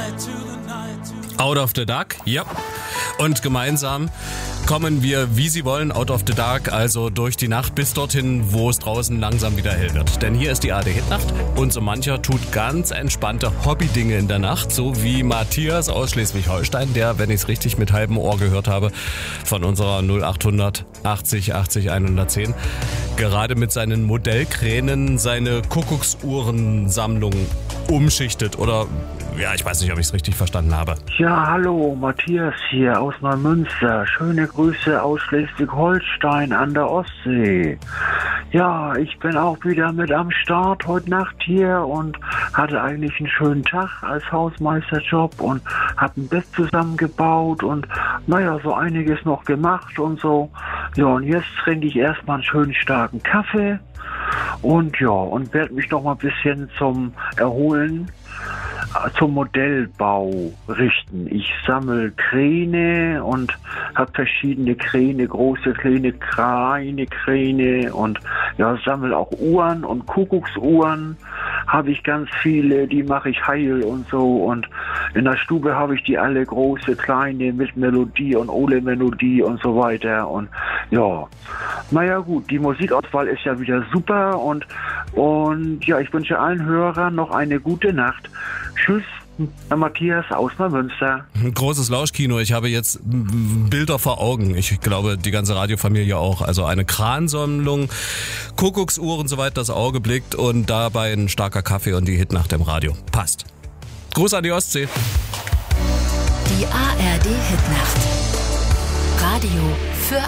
Out of the Dark, ja. Und gemeinsam kommen wir, wie Sie wollen, out of the dark, also durch die Nacht bis dorthin, wo es draußen langsam wieder hell wird. Denn hier ist die ARD-Hitnacht und so mancher tut ganz entspannte Hobbydinge in der Nacht, so wie Matthias aus Schleswig-Holstein, der, wenn ich es richtig mit halbem Ohr gehört habe, von unserer 0800 80 80 110 gerade mit seinen Modellkränen seine Kuckucksuhrensammlung umschichtet oder... Ja, ich weiß nicht, ob ich es richtig verstanden habe. Ja, hallo, Matthias hier aus Neumünster. Schöne Grüße aus Schleswig-Holstein an der Ostsee. Ja, ich bin auch wieder mit am Start heute Nacht hier und hatte eigentlich einen schönen Tag als Hausmeisterjob und habe ein Bett zusammengebaut und naja, so einiges noch gemacht und so. Ja, und jetzt trinke ich erstmal einen schönen starken Kaffee und ja, und werde mich noch mal ein bisschen zum Erholen zum Modellbau richten. Ich sammle Kräne und habe verschiedene Kräne, große, kleine Kräne und ja, sammle auch Uhren und Kuckucksuhren habe ich ganz viele, die mache ich heil und so und in der Stube habe ich die alle große, kleine mit Melodie und ohne Melodie und so weiter und ja, naja gut, die Musikauswahl ist ja wieder super und ja, ich wünsche allen Hörern noch eine gute Nacht. Tschüss, Matthias aus Neumünster. Ein großes Lauschkino. Ich habe jetzt Bilder vor Augen. Ich glaube, die ganze Radiofamilie auch. Also eine Kransammlung, Kuckucksuhren, soweit das Auge blickt und dabei ein starker Kaffee und die Hitnacht im Radio. Passt. Gruß an die Ostsee. Die ARD Hitnacht. Radio